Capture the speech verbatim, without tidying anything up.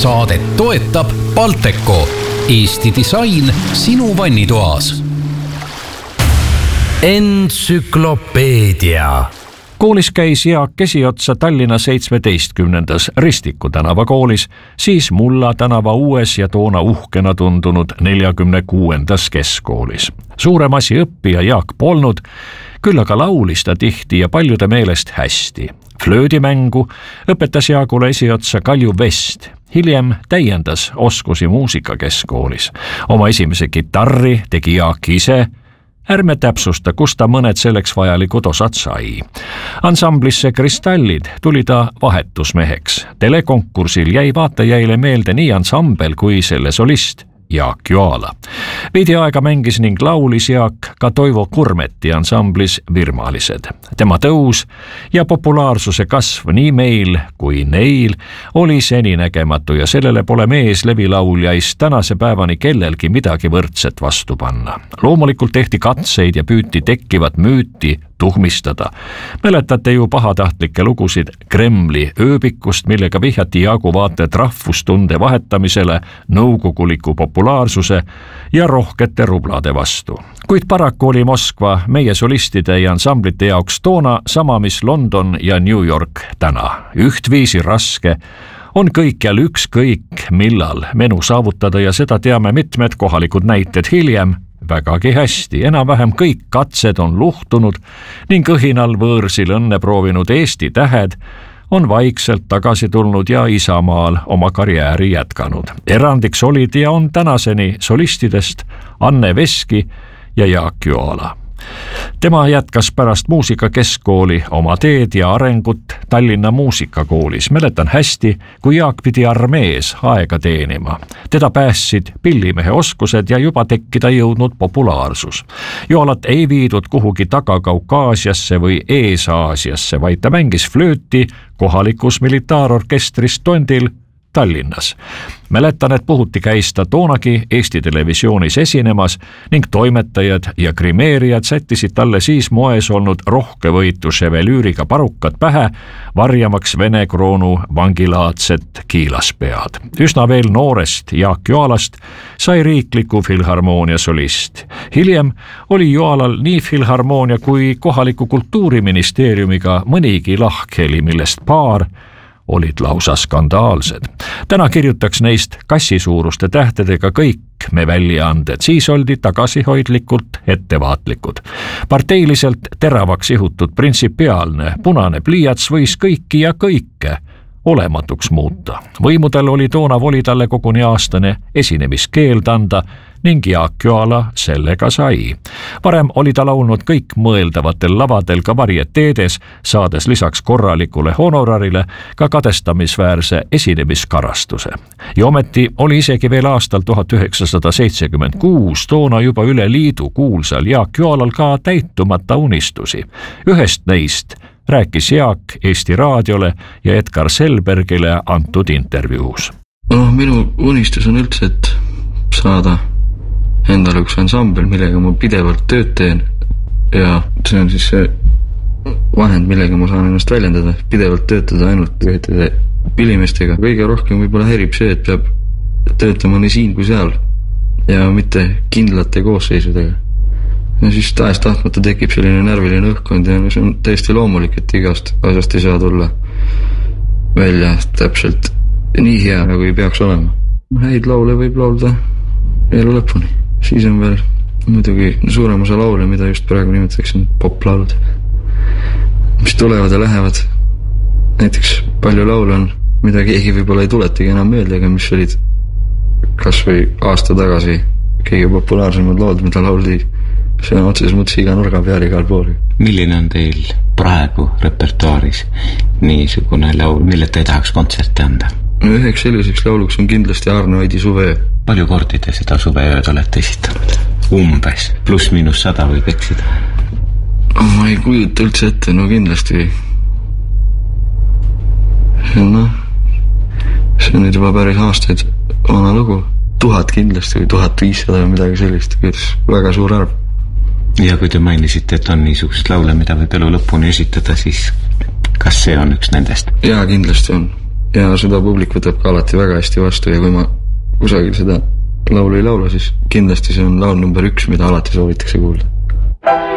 Saadet toetab Balteco, Eesti disain sinu vannitoas. Entsüklopeedia. Koolis käis Jaak esiotsa Tallinna seitsmeteistkümnendas Ristiku tänava koolis, siis Mulla tänava uues ja toona uhkena tundunud neljakümne kuuendas keskkoolis. Suurem asi õppija Jaak polnud, küll aga laulis ta tihti ja paljude meelest hästi. Flöödimängu õpetas Jaagule esiotsa Kalju Vest. Hiljem täiendas oskusi muusikakeskkoolis. Oma esimese kitarri tegi Jaak ise. Ärme täpsusta, kus ta mõned selleks vajalikud osad sai. Ansamblisse Kristallid tuli ta vahetusmeheks. Telekonkursil jäi vaatajaile meelde nii ansambel kui selle solist Jaak Joala. Veidi aega mängis ning laulis Jaak ka Toivo Kurmeti ansamblis Virmalised. Tema tõus ja populaarsuse kasv nii meil kui neil oli seninägematu ja sellele pole mees levilauljaist tänase päevani kellelgi midagi võrdset vastu panna. Loomulikult tehti katseid ja püüti tekkivat müüti tuhmistada. Mäletate ju pahatahtlikke lugusid Kremli ööbikust, millega vihjati Jaagu vaated rahvustunde vahetamisele nõukoguliku populaarsuse ja rohkete rublade vastu. Kuid paraku oli Moskva meie solistide ja ansamblite jaoks toona sama, mis London ja New York täna. Ühtviisi raske on kõikjal ükskõik millal menu saavutada ja seda teame mitmed kohalikud näited hiljem vägagi hästi. Enam-vähem kõik katsed on luhtunud ning õhinal võõrsil õnne proovinud Eesti tähed on vaikselt tagasi tulnud ja Isamaal oma karjääri jätkanud. Erandiks olid ja on tänaseni solistidest Anne Veski ja Jaak Joala. Tema jätkas pärast muusikakeskkooli oma teed ja arengut Tallinna muusikakoolis. Mäletan hästi, kui Jaak pidi armees aega teenima. Teda päästsid pillimehe oskused ja juba tekkida jõudnud populaarsus. Joalat ei viidud kuhugi taga Kaukaasiasse või Ees-Aasiasse, vaid ta mängis flööti kohalikus militaarorkestris Tondil Tallinnas. Mäletan, et puhuti käis ta toonagi Eesti Televisioonis esinemas ning toimetajad ja grimeerijad sättisid talle siis moes olnud rohkevõitu ševelüüriga parukad pähe, varjamaks Vene kroonu vangilaadset kiilaspead. Üsna veel noorest Jaak Joalast sai riikliku filharmoonia solist. Hiljem oli Joalal nii filharmoonia kui kohaliku kultuuriministeeriumiga mõnigi lahkheli, millest paar olid lausa skandaalsed. Täna kirjutaks neist kassisuuruste tähtedega kõik me väljaanded, siis oldi tagasihoidlikult ettevaatlikud. Parteiliselt teravaks ihutud printsipiaalne punane pliiats võis kõiki ja kõike olematuks muuta. Võimudel oli toona voli talle koguni aastane esinemiskeeld anda ning Jaak Joala sellega sai. Varem oli ta laulnud kõik mõeldavatel lavadel ka varieteedes, saades lisaks korralikule honorarile ka kadestamisväärse esinemiskarastuse. Ja ometi oli isegi veel aastal tuhat üheksasada seitsekümmend kuus toona juba üle liidu kuulsal Jaak Joalal ka täitumata unistusi. Ühest neist rääkis Jaak Eesti Raadiole ja Edgar Selbergile antud intervjuus. No, minu unistus on üldse, et saada endale üks ansambel, millega ma pidevalt tööd teen ja see on siis see vahend, millega ma saan ennast väljendada, pidevalt töötada ainult ühtede pillimestega. Kõige rohkem võib-olla häirib see, et peab töötama nii siin kui seal ja mitte kindlate koosseisudega. Ja siis tahes tahtmata tekib selline närviline õhkkond ja see on täiesti loomulik, et igast asjast ei saa tulla välja täpselt nii hea, nagu ei peaks olema. Häid laule võib laulda elu lõpuni. Siis on veel muidugi suurem osa laule, mida just praegu nimetaks on poplaulud, mis tulevad ja lähevad. Näiteks palju laule on, mida keegi võib-olla ei tuletagi enam meelde, aga mis olid kas või aasta tagasi kõige populaarsemad lood, mida lauldi. See on otses mõttes iga nurga peal igal pool. Milline on teil praegu repertuaaris niisugune laul, mille te tahaks kontserti anda? No üheks selliseks lauluks on kindlasti Arne Oidi Suveöö. Palju kordi te seda Suveööd olete esitanud? Umbes, pluss miinus sada võib eksida? Ma ei kujuta üldse ette, no kindlasti. No, see on nüüd juba päris aastaid vana lugu. Tuhat kindlasti või tuhat viissada või midagi sellist, väga suur arv. Ja kui te mainisite, et on niisugust laule, mida võib elu lõpuni esitada, siis kas see on üks nendest? Jaa, kindlasti on. ja seda publik võtab ka alati väga hästi vastu ja kui ma kusagil seda laulu ei laula, siis kindlasti see on laul number üks, mida alati soovitakse kuulda.